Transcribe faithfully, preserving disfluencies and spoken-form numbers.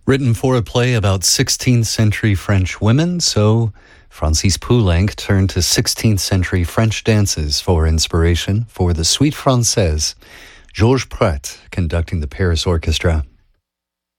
Written for a play about sixteenth century French women, so Francis Poulenc turned to sixteenth century French dances for inspiration for the Suite Française. Georges Prat conducting the Paris Orchestra.